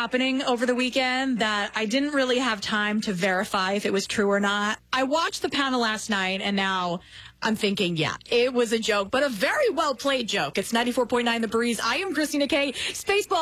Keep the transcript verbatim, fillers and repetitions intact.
happening over the weekend that I didn't really have time to verify if it was true or not. I watched the panel last night, and now I'm thinking, yeah, it was a joke, but a very well-played joke. It's ninety-four point nine The Breeze. I am Christina Kay. Spaceball.